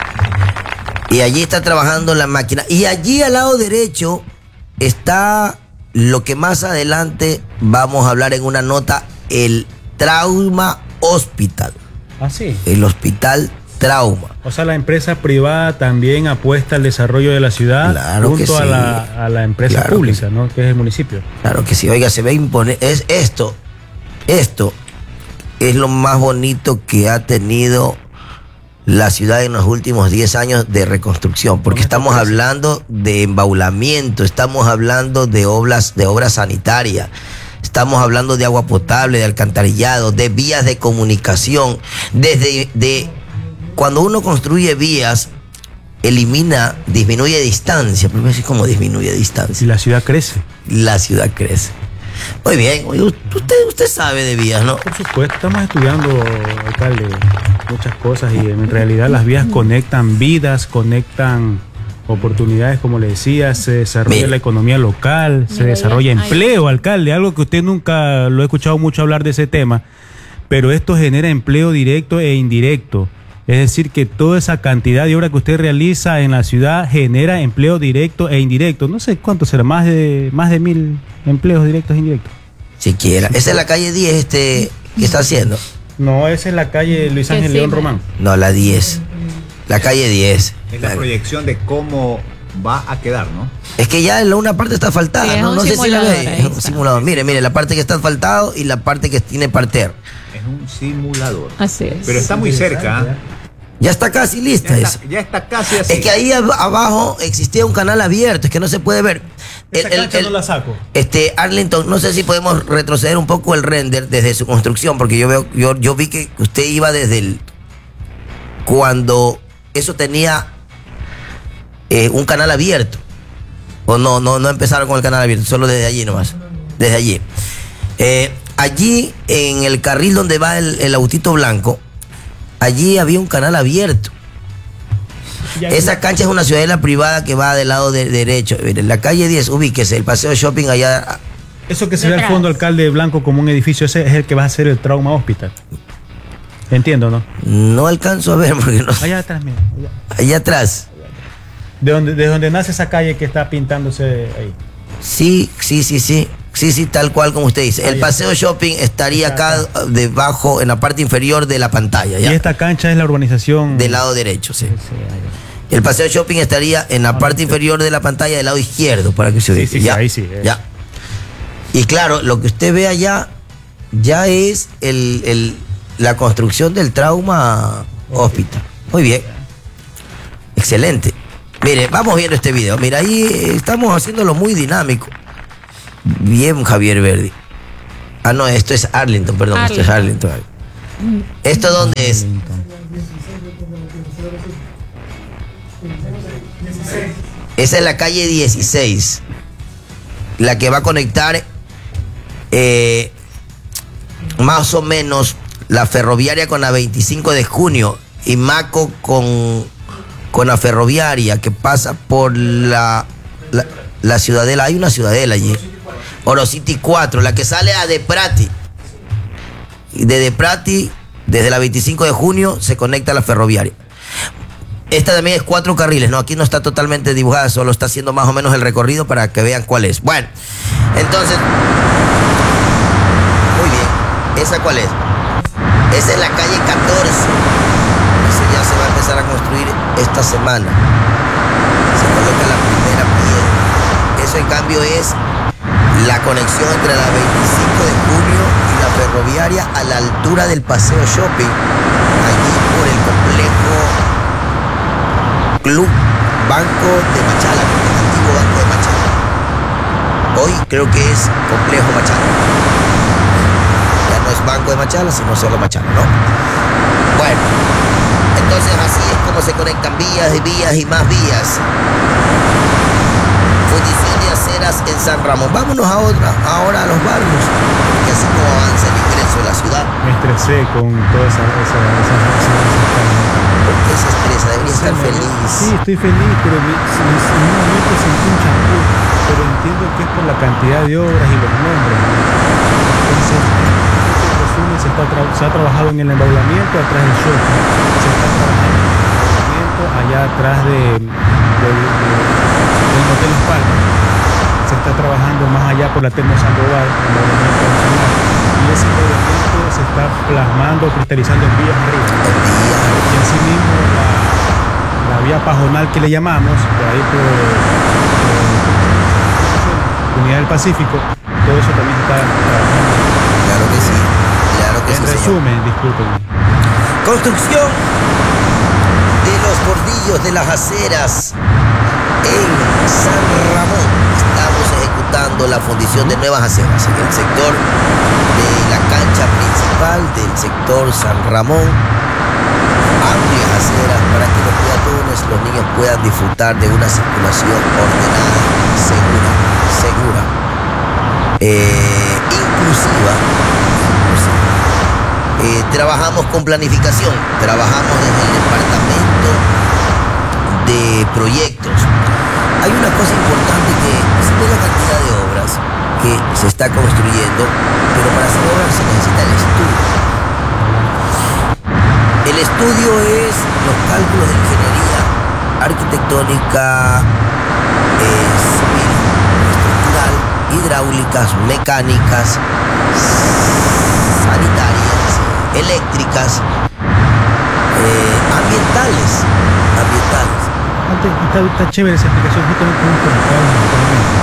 Y allí está trabajando la máquina. Y allí al lado derecho está lo que más adelante vamos a hablar en una nota, el Trauma Hospital. Ah, sí. El Hospital Trauma. O sea, la empresa privada también apuesta al desarrollo de la ciudad Claro que junto a, sí. la, a la empresa Claro que pública, ¿no? Que es el municipio. Claro que sí, oiga, se ve imponente. Es esto, esto es lo más bonito que ha tenido la ciudad en los últimos diez años de reconstrucción, porque estamos hablando de embaulamiento, estamos hablando de obras, de obras sanitarias, estamos hablando de agua potable, de alcantarillado, de vías de comunicación. Desde de, cuando uno construye vías, elimina, disminuye distancia. Pero es como disminuye Si distancia. la ciudad crece. La ciudad crece. Muy bien, oye, usted, usted sabe de vías, ¿no? Por supuesto, estamos estudiando, alcalde, muchas cosas y en realidad las vías conectan vidas, conectan oportunidades, como le decía, se desarrolla Mire. la economía local, se Mira, desarrolla ya, empleo, alcalde, algo que usted nunca lo he escuchado mucho hablar de ese tema, pero esto genera empleo directo e indirecto. Es decir, que toda esa cantidad de obra que usted realiza en la ciudad genera empleo directo e indirecto. No sé cuánto será, más de más de mil empleos directos e indirectos. Siquiera. Esa es la calle diez este, que está haciendo. No, esa es la calle Luis Que Ángel sí, León me- Román. No, la diez. La calle diez. Es la proyección de cómo va a quedar, ¿no? Es que ya en la una parte está asfaltada, Sí, es no, un no sé si la simulador, ve. ahí Es un está. simulador. Mire, mire, la parte que está asfaltado y la parte que tiene parter. Es un simulador. Así es. Pero está muy cerca. ¿eh? Ya está casi lista Ya eso. está, ya está casi así. Es que ahí ab- abajo existía un canal abierto, es que no se puede ver. Esa El- el- cancha el- no la saco. Este, Arlington, no sé si podemos retroceder un poco el render desde su construcción, porque yo veo, yo, yo vi que usted iba desde el cuando eso tenía eh, un canal abierto. O no, no, no empezaron con el canal abierto, solo desde allí nomás. Desde allí. Eh, allí, en el carril donde va el, el autito blanco, allí había un canal abierto. Ya- Esa cancha es una ciudadela privada que va del lado de- derecho. Mire, la calle diez, ubíquese, el paseo shopping allá. Eso que se ve al Detrás. fondo, alcalde blanco, como un edificio, ese es el que va a ser el Trauma Hospital. Entiendo, ¿no? No alcanzo a ver porque no. Allá atrás, mira. allá. Allá atrás. De donde, de donde nace esa calle que está pintándose ahí. Sí, sí, sí, sí. Sí, sí, tal cual como usted dice. El paseo shopping estaría acá debajo, en la parte inferior de la pantalla, Y ¿ya? esta cancha es la urbanización. Del lado derecho, sí. Sí, allá. El paseo shopping estaría en la parte inferior de la pantalla del lado izquierdo, para que se Sí, ubique. sí, sí, ya, ahí sí, eh. ya. Y claro, lo que usted ve allá ya es el, el- la construcción del Trauma Hospital. Muy bien. Excelente. Mire, vamos viendo este video. Mira, ahí eh, estamos haciéndolo muy dinámico. Bien, Javier Verdi. Ah, no, esto es Arlington, perdón, esto es Arlington. ¿Esto dónde es? Esa es la calle dieciséis, la que va a conectar eh, más o menos la ferroviaria con la veinticinco de junio y Maco con, con la ferroviaria que pasa por la, la, la ciudadela. Hay una ciudadela allí. Oro City cuatro, la que sale a De Prati. Y de De Prati, desde la veinticinco de junio, se conecta a la ferroviaria. Esta también es cuatro carriles, ¿no? Aquí no está totalmente dibujada, solo está haciendo más o menos el recorrido para que vean cuál es. Bueno, entonces... Muy bien. ¿Esa cuál es? Esa es la calle catorce. Esa ya se va a empezar a construir esta semana. Se coloca la primera piedra. Eso en cambio es la conexión entre la veinticinco de junio y la ferroviaria a la altura del Paseo Shopping, allí por el complejo Club Banco de Machala, el antiguo Banco de Machala. Hoy creo que es Complejo Machala. Ya no es Banco de Machala, sino solo Machala, ¿no? Bueno, entonces así es como se conectan vías y vías y más vías. Fundición de aceras en San Ramón. Vámonos a otra, ahora a los barrios, que así como avanza el ingreso de la ciudad. Me estresé con toda esa. esa, esa, esa, esa- ¿Por qué se estresa? Debería estar feliz. Sí, estoy feliz, pero mi- si- si en un momento sentí un champú, pero entiendo que es por la cantidad de obras y los nombres. ¿no? Entonces, en resumen, se, está tra- se ha trabajado en el enbaulamiento atrás del shopping, se está trabajando en el enbaulamiento allá atrás de, de, de- del Hotel Las Palmas, se está trabajando más allá por la Termo Sandoval, el enbaulamiento del canal, y ese enbaulamiento se está plasmando, cristalizando en vías arriba. El día. Y asimismo la, la vía pajonal que le llamamos, por ahí por, por Unidad del Pacífico, todo eso también está trabajando. Claro que sí, claro que En sí, señor. resumen, discúlpenme. Construcción de los bordillos de las aceras en San Ramón. Estamos ejecutando ejecutando la fundición de nuevas aceras en el sector de la cancha principal del sector San Ramón. Amplias aceras para que los peatones, los niños puedan disfrutar de una circulación ordenada, segura, segura, eh, inclusiva. Eh, trabajamos con planificación, trabajamos desde el departamento de proyectos. Hay una cosa importante que se ve la cantidad de obras que se está construyendo, pero para hacer obras se necesita el estudio. El estudio es los cálculos de ingeniería arquitectónica, eh, civil, estructural, hidráulicas, mecánicas, sanitarias, eléctricas, eh, ambientales, ambientales. Antes, está, está chévere esa explicación, justamente como comentábamos.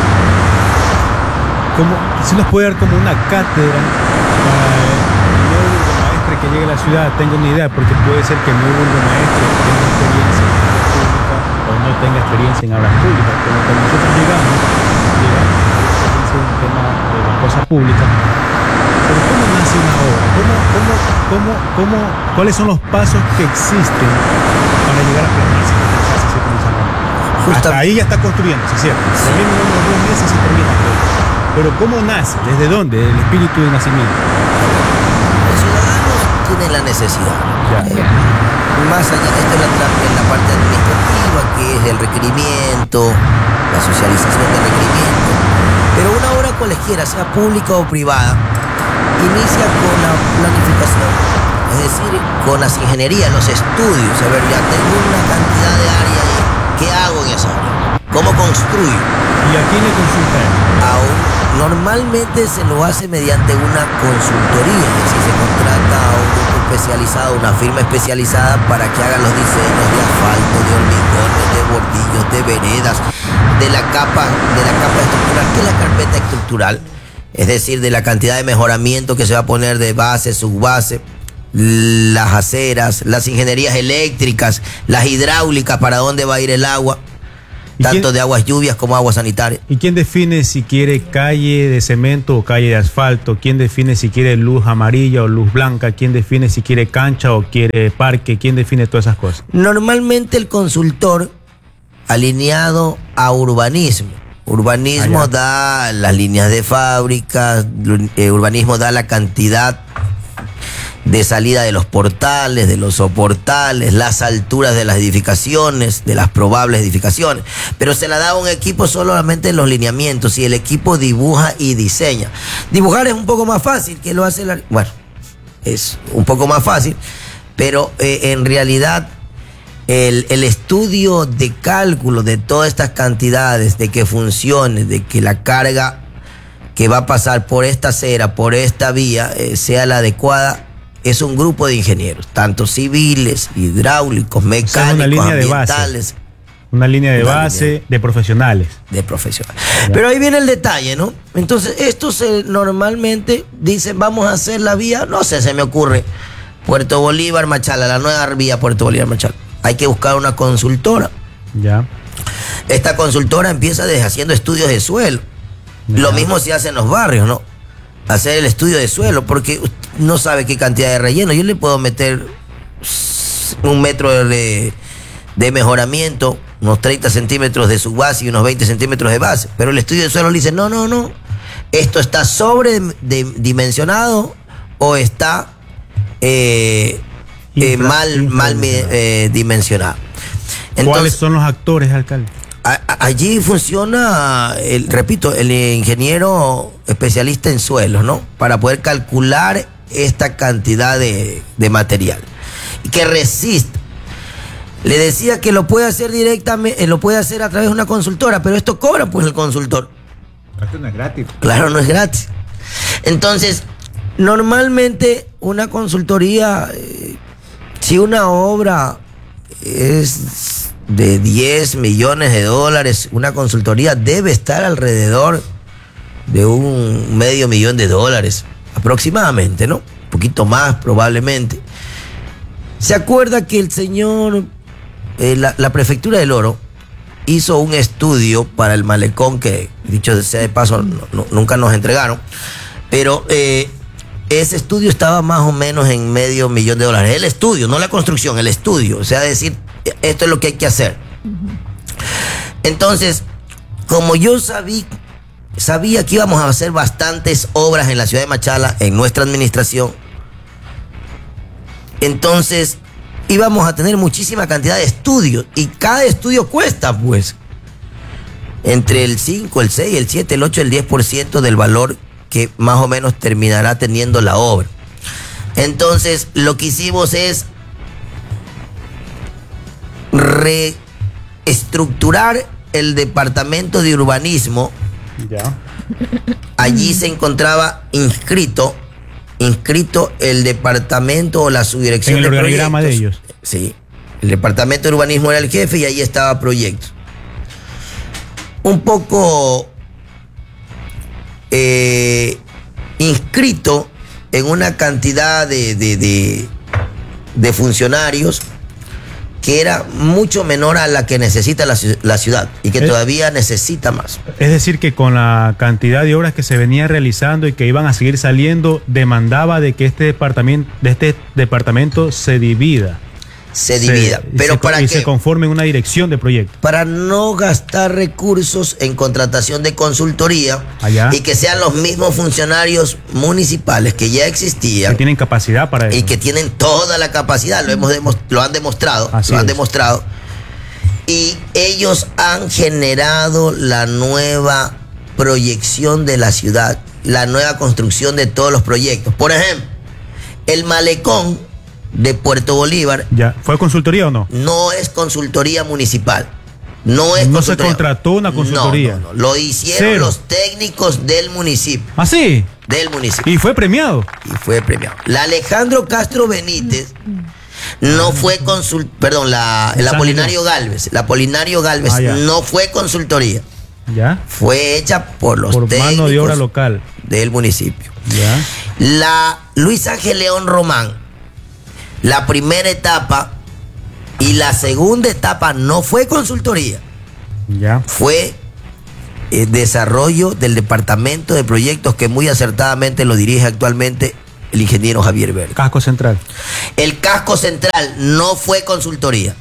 Como, si nos puede dar como una cátedra para el nuevo burgomaestre que llegue a la ciudad, tengo una idea, porque puede ser que el nuevo burgomaestre tenga experiencia en obras públicas o no tenga experiencia en obras públicas. Como cuando nosotros llegamos, llegamos a la experiencia en el tema de las cosas públicas. Pero ¿cómo nace una obra? ¿Cómo, cómo, cómo, cómo, ¿Cuáles son los pasos que existen para llegar a plasmarse y potenciarse así como San Ramón? Hasta ahí ya está construyéndose, ¿cierto? También en unos dos meses se termina todo. Pero ¿cómo nace? ¿Desde dónde? El espíritu de nacimiento. Los ciudadanos tienen la necesidad. Ya. Eh, más allá de esto, en la, en la parte administrativa, que es el requerimiento, la socialización del requerimiento. Pero una obra cualesquiera, sea pública o privada, inicia con la planificación, es decir, con las ingenierías, los estudios. A ver, ya tengo una cantidad de área ahí, ¿qué hago en esa área? ¿Cómo construyo? ¿Y a quién le consulta eso? Aún, normalmente se lo hace mediante una consultoría, es decir, se contrata a un grupo especializado, una firma especializada para que hagan los diseños de asfalto, de hormigones, de bordillos, de veredas, de la capa, de la capa estructural. ¿Qué es la carpeta estructural? Es decir, de la cantidad de mejoramiento que se va a poner de base, subbase, las aceras, las ingenierías eléctricas, las hidráulicas, para dónde va a ir el agua, tanto quién, de aguas lluvias como aguas sanitarias. ¿Y quién define si quiere calle de cemento o calle de asfalto? ¿Quién define si quiere luz amarilla o luz blanca? ¿Quién define si quiere cancha o quiere parque? ¿Quién define todas esas cosas? Normalmente el consultor alineado a urbanismo. Urbanismo Allá. da las líneas de fábricas, eh, urbanismo da la cantidad de salida de los portales, de los soportales, las alturas de las edificaciones, de las probables edificaciones. Pero se la da a un equipo solamente en los lineamientos, y el equipo dibuja y diseña. Dibujar es un poco más fácil, que lo hace la... Bueno, es un poco más fácil, pero eh, en realidad el, el estudio de cálculo de todas estas cantidades, de que funcione, de que la carga que va a pasar por esta acera, por esta vía, eh, sea la adecuada, es un grupo de ingenieros, tanto civiles, hidráulicos, mecánicos, o sea, una línea ambientales. De base. Una línea de una base línea de profesionales. De profesionales. Ya. Pero ahí viene el detalle, ¿no? Entonces, estos se, normalmente dicen, vamos a hacer la vía, no sé, se me ocurre, Puerto Bolívar, Machala, la nueva vía Puerto Bolívar, Machala. Hay que buscar una consultora. Ya. Esta consultora empieza desde haciendo estudios de suelo. Ya. Lo mismo se hace en los barrios, ¿no? Hacer el estudio de suelo, porque no sabe qué cantidad de relleno. Yo le puedo meter un metro de, de mejoramiento, unos treinta centímetros de su base y unos veinte centímetros de base, pero el estudio de suelo le dice, no, no, no, esto está sobredimensionado o está eh, eh, mal, mal eh, dimensionado. Entonces, ¿cuáles son los actores, alcalde? Allí funciona, el, repito, el ingeniero especialista en suelos, ¿no? Para poder calcular esta cantidad de, de material y que resista. Le decía que lo puede hacer directamente, lo puede hacer a través de una consultora, pero esto cobra pues el consultor. Esto no es gratis. Claro, no es gratis. Entonces, normalmente una consultoría, eh, si una obra es de diez millones de dólares, una consultoría debe estar alrededor de un medio millón de dólares, aproximadamente, ¿no? Un poquito más, probablemente. ¿Se acuerda que el señor, eh, la, la prefectura del Oro, hizo un estudio estudio para el malecón que, dicho sea de paso, no, no, nunca nos entregaron, pero eh, ese estudio estaba más o menos en medio millón de dólares. El estudio, no la construcción, el estudio. O sea, decir, esto es lo que hay que hacer. Entonces, como yo sabí, sabía que íbamos a hacer bastantes obras en la ciudad de Machala, en nuestra administración, entonces íbamos a tener muchísima cantidad de estudios. Y cada estudio cuesta, pues, entre el cinco, el seis, el siete, el ocho, el diez por ciento del valor que más o menos terminará teniendo la obra. Entonces, lo que hicimos es reestructurar el departamento de urbanismo. Ya. Allí se encontraba inscrito, inscrito el departamento o la subdirección En el de organigrama de proyectos. ellos. Sí, el departamento de urbanismo era el jefe y ahí estaba proyectos. Un poco eh, inscrito en una cantidad de, de, de, de funcionarios que era mucho menor a la que necesita la, la ciudad y que es, todavía necesita más. Es decir, que con la cantidad de obras que se venía realizando y que iban a seguir saliendo, demandaba de que este departamento, de este departamento se divida. Se divida. Se, pero y se, para y qué? se conforme en una dirección de proyecto. Para no gastar recursos en contratación de consultoría Allá. y que sean los mismos funcionarios municipales que ya existían. Que tienen capacidad para eso. Y que tienen toda la capacidad, lo, hemos demos, lo han demostrado. Así lo han es. demostrado. Y ellos han generado la nueva proyección de la ciudad, la nueva construcción de todos los proyectos. Por ejemplo, el malecón de Puerto Bolívar. Ya. ¿Fue consultoría o no? No es consultoría municipal. No es No se contrató una consultoría. No, no, no. Lo hicieron Cero. los técnicos del municipio. ¿Ah, sí? Del municipio. Y fue premiado. Y fue premiado. La Alejandro Castro Benítez no fue consul, perdón, la, el San Apolinario Galvez. La Apolinario Galvez Ah, ya. no fue consultoría. Ya. Fue hecha por los Por técnicos mano de obra local. del municipio. Ya. La Luis Ángel León Román, la primera etapa y la segunda etapa no fue consultoría, Ya. fue eh, desarrollo del departamento de proyectos que muy acertadamente lo dirige actualmente el ingeniero Javier Verde. Casco Central. El casco central no fue consultoría,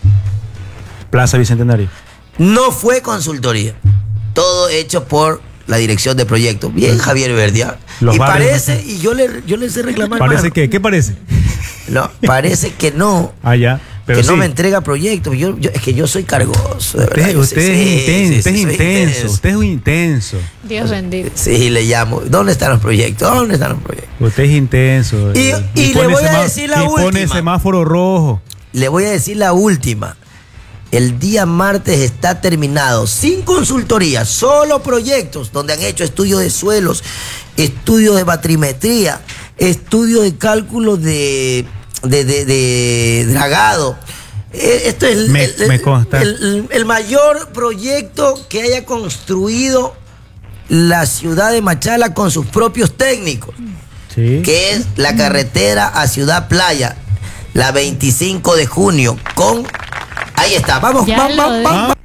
Plaza Bicentenario. no fue consultoría, todo hecho por la dirección de proyectos. Bien, Javier Verde. ¿ah? Los Y barrios- parece, y yo le, yo le sé reclamar. ¿Parece más. que? ¿Qué parece? No, parece que no. Ah, ya. Pero que sí. no me entrega proyectos. Yo, yo- es que yo soy cargoso. De verdad. Usted, Yo usted sí, es sí, intenso, sí, usted es sí, soy intenso, usted es un intenso. Dios bendito. Sí, le llamo. ¿Dónde están los proyectos? ¿Dónde están los proyectos? Usted es intenso. Y- eh, y le pone voy a semá- decir la y pone última. semáforo rojo. Le voy a decir la última. El día martes está terminado, sin consultoría, solo proyectos donde han hecho estudios de suelos, estudios de batrimetría, estudios de cálculo de, de, de, de dragado. Eh, Esto es el, Me- el- me consta. el- el mayor proyecto que haya construido la ciudad de Machala con sus propios técnicos, Sí. que es la carretera a Ciudad Playa, la veinticinco de junio, con... Ahí está, vamos, Ya vamos, lo vamos, de- vamos.